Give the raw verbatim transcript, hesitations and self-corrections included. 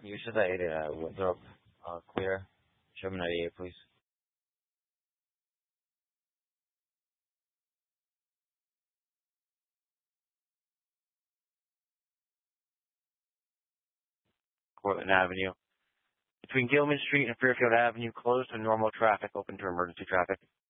You said that uh, Winthrop, uh, clear. Show me ninety-eight, please. Cortland Avenue. Between Gilman Street and Fairfield Avenue, closed to normal traffic, open to emergency traffic.